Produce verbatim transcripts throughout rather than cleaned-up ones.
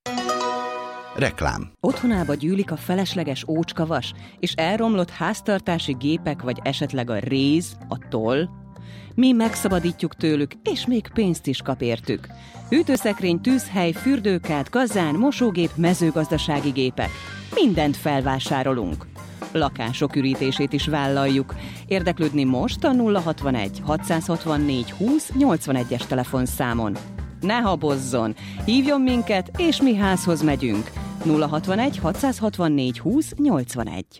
Reklám. Otthonába gyűlik a felesleges ócskavas, és elromlott háztartási gépek, vagy esetleg a réz, a toll? Mi megszabadítjuk tőlük, és még pénzt is kap értük. Hűtőszekrény, tűzhely, fürdőkád, kazán, mosógép, mezőgazdasági gépek. Mindent felvásárolunk. Lakások ürítését is vállaljuk. Érdeklődni most a nulla hatvanegy hatszázhatvannégy húsz nyolcvanegyes telefonszámon. Ne habozzon! Hívjon minket, és mi házhoz megyünk. nulla hatvanegy hatszázhatvannégy húsz nyolcvanegy.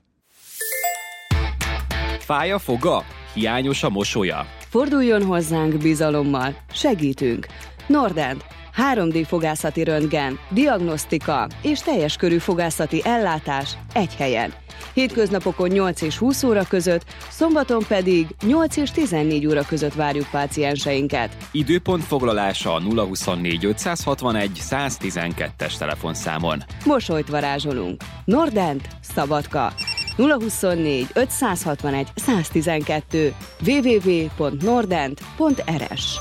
Fáj a foga? Hiányos a mosolya? Forduljon hozzánk bizalommal, segítünk. Nordent, három dé fogászati röntgen, diagnosztika és teljes körű fogászati ellátás egy helyen. Hétköznapokon nyolc és húsz óra között, szombaton pedig nyolc és tizennégy óra között várjuk pácienseinket. Időpont foglalása a nulla huszonnégy ötszázhatvanegy száztizenkettes telefonszámon. Mosolyt varázsolunk. Nordent, Szabadka. nulla huszonnégy ötszázhatvanegy száztizenkettő double-u double-u double-u pont nordent pont r s.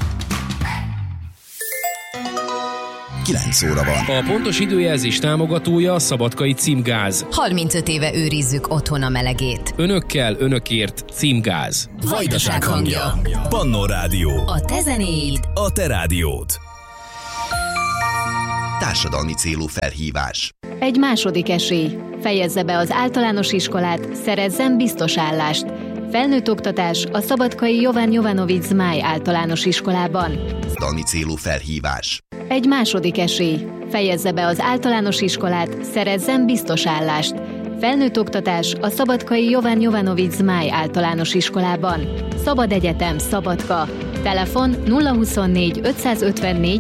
kilenc óra van. A pontos időjelzés támogatója a Szabadkai Címgáz. harmincöt éve őrizzük otthon a melegét. Önökkel, önökért Címgáz. Vajdaság hangja. Pannon Rádió. A te zenéid. A te rádiód. Társadalmi célú felhívás. Egy második esély. Fejezze be az általános iskolát, szerezzen biztos állást. Felnőtt oktatás a Szabadkai Jovan Jovanovics Zmáj általános iskolában. Társadalmi célú felhívás. Egy második esély. Fejezze be az általános iskolát, szerezzen biztos állást. Felnőtt oktatás a Szabadkai Jovan Jovanovics Zmáj általános iskolában. Szabad egyetem, Szabadka. Telefon nulla huszonnégy ötszázötvennégy